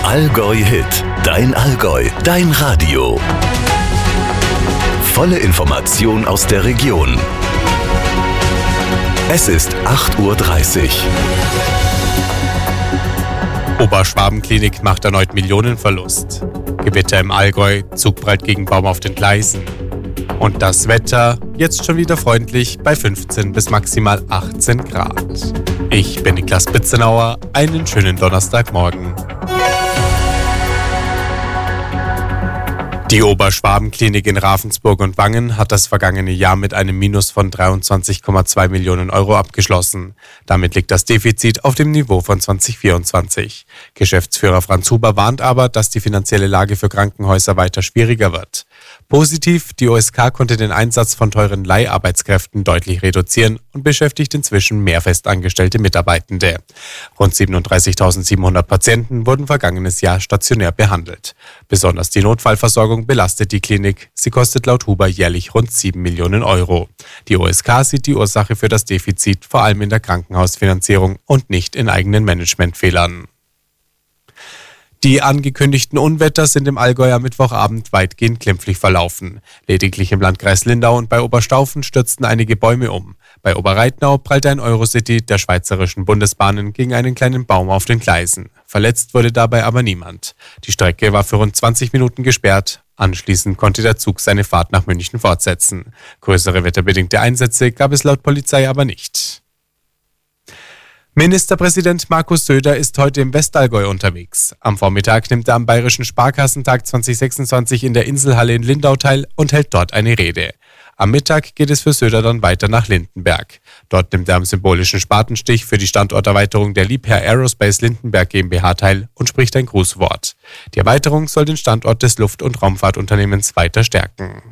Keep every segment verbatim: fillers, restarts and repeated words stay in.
Allgäu Hit, dein Allgäu, dein Radio. Volle Information aus der Region. Es ist acht Uhr dreißig. Oberschwaben-Klinik macht erneut Millionenverlust. Gewitter im Allgäu, Zugbreit gegen Baum auf den Gleisen. Und das Wetter jetzt schon wieder freundlich bei fünfzehn bis maximal achtzehn Grad. Ich bin Niklas Bitzenauer, einen schönen Donnerstagmorgen. Die Oberschwaben-Klinik in Ravensburg und Wangen hat das vergangene Jahr mit einem Minus von dreiundzwanzig Komma zwei Millionen Euro abgeschlossen. Damit liegt das Defizit auf dem Niveau von zwanzig vierundzwanzig. Geschäftsführer Franz Huber warnt aber, dass die finanzielle Lage für Krankenhäuser weiter schwieriger wird. Positiv, die O S K konnte den Einsatz von teuren Leiharbeitskräften deutlich reduzieren und beschäftigt inzwischen mehr festangestellte Mitarbeitende. Rund siebenunddreißigtausendsiebenhundert Patienten wurden vergangenes Jahr stationär behandelt. Besonders die Notfallversorgung belastet die Klinik. Sie kostet laut Huber jährlich rund sieben Millionen Euro. Die O S K sieht die Ursache für das Defizit vor allem in der Krankenhausfinanzierung und nicht in eigenen Managementfehlern. Die angekündigten Unwetter sind im Allgäu am Mittwochabend weitgehend glimpflich verlaufen. Lediglich im Landkreis Lindau und bei Oberstaufen stürzten einige Bäume um. Bei Oberreitnau prallte ein Eurocity der Schweizerischen Bundesbahnen gegen einen kleinen Baum auf den Gleisen. Verletzt wurde dabei aber niemand. Die Strecke war für rund zwanzig Minuten gesperrt. Anschließend konnte der Zug seine Fahrt nach München fortsetzen. Größere wetterbedingte Einsätze gab es laut Polizei aber nicht. Ministerpräsident Markus Söder ist heute im Westallgäu unterwegs. Am Vormittag nimmt er am Bayerischen Sparkassentag zwanzig sechsundzwanzig in der Inselhalle in Lindau teil und hält dort eine Rede. Am Mittag geht es für Söder dann weiter nach Lindenberg. Dort nimmt er am symbolischen Spatenstich für die Standorterweiterung der Liebherr Aerospace Lindenberg GmbH teil und spricht ein Grußwort. Die Erweiterung soll den Standort des Luft- und Raumfahrtunternehmens weiter stärken.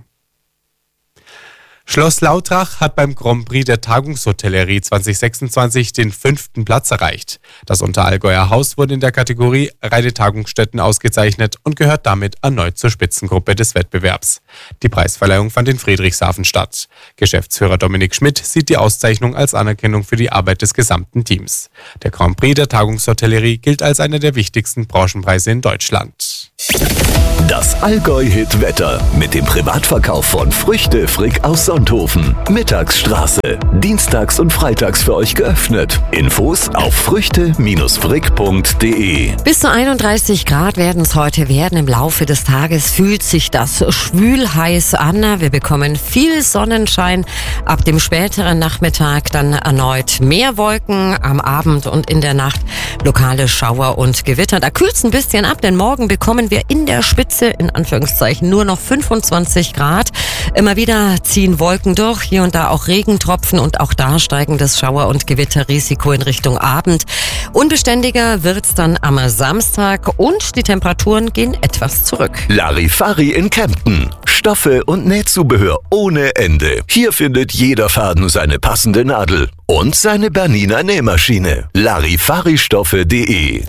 Schloss Lautrach hat beim Grand Prix der Tagungshotellerie zwanzig sechsundzwanzig den fünften Platz erreicht. Das Unterallgäuer Haus wurde in der Kategorie Reide-Tagungsstätten ausgezeichnet und gehört damit erneut zur Spitzengruppe des Wettbewerbs. Die Preisverleihung fand in Friedrichshafen statt. Geschäftsführer Dominik Schmidt sieht die Auszeichnung als Anerkennung für die Arbeit des gesamten Teams. Der Grand Prix der Tagungshotellerie gilt als einer der wichtigsten Branchenpreise in Deutschland. Das Allgäu-Hit-Wetter mit dem Privatverkauf von Früchte Frick aus Sonthofen. Mittagsstraße. Dienstags und freitags für euch geöffnet. Infos auf früchte Frick punkt de. Bis zu einunddreißig Grad werden es heute werden. Im Laufe des Tages fühlt sich das schwül heiß an. Wir bekommen viel Sonnenschein. Ab dem späteren Nachmittag dann erneut mehr Wolken. Am Abend und in der Nacht lokale Schauer und Gewitter. Da kühlt es ein bisschen ab, denn morgen bekommen wir in der Spitze in Anführungszeichen nur noch fünfundzwanzig Grad. Immer wieder ziehen Wolken durch, hier und da auch Regentropfen und auch da steigen das Schauer- und Gewitterrisiko in Richtung Abend. Unbeständiger wird's dann am Samstag und die Temperaturen gehen etwas zurück. Larifari in Kempten. Stoffe und Nähzubehör ohne Ende. Hier findet jeder Faden seine passende Nadel und seine Bernina Nähmaschine. Larifaristoffe punkt de.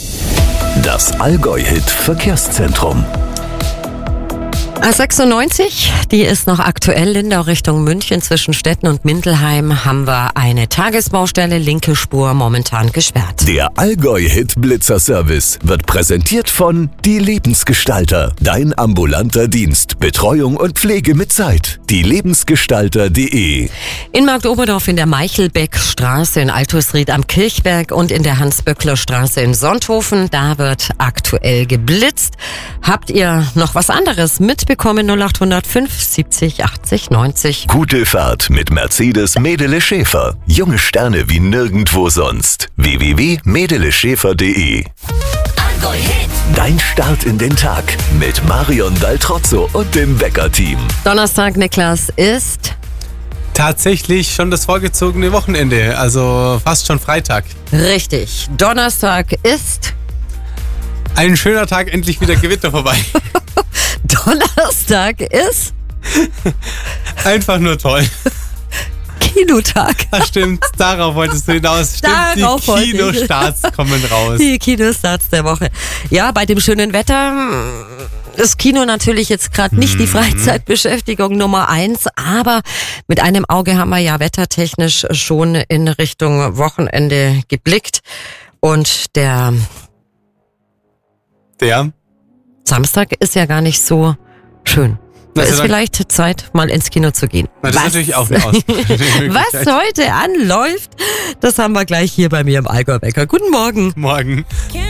Das Allgäu-Hit Verkehrszentrum. A sechsundneunzig, die ist noch aktuell. Lindau Richtung München zwischen Stetten und Mindelheim haben wir eine Tagesbaustelle, linke Spur momentan gesperrt. Der Allgäu-Hit Blitzer-Service wird präsentiert von Die Lebensgestalter. Dein ambulanter Dienst, Betreuung und Pflege mit Zeit. Die Lebensgestalter punkt de. In Marktoberdorf in der Meichelbeckstraße, in Altusried am Kirchberg und in der Hans-Böckler-Straße in Sonthofen, da wird aktuell geblitzt. Habt ihr noch was anderes mitbekommen? null acht null null fünf siebzig achtzig neunzig. Gute Fahrt mit Mercedes Medele Schäfer. Junge Sterne wie nirgendwo sonst. w w w punkt medele schäfer punkt de. Dein Start in den Tag mit Marion Daltrozzo und dem Wecker-Team. Donnerstag, Niklas, ist Tatsächlich schon das vorgezogene Wochenende, also fast schon Freitag. richtig. Donnerstag ist Ein schöner Tag, endlich wieder Gewitter vorbei. Donnerstag ist Einfach nur toll. Kinotag. Das stimmt, darauf wolltest du hinaus. Stimmt, Darauf die wollte ich. Kinostarts kommen raus. Die Kinostarts der Woche. Ja, bei dem schönen Wetter das Kino natürlich jetzt gerade nicht die Freizeitbeschäftigung Nummer eins, aber mit einem Auge haben wir ja wettertechnisch schon in Richtung Wochenende geblickt und der Der? Samstag ist ja gar nicht so schön. Da Also ist dann- vielleicht Zeit, mal ins Kino zu gehen. Na, das ist natürlich auch eine Aus- Was heute anläuft, das haben wir gleich hier bei mir im Allgäu-Wecker. Guten Morgen. Morgen. Can't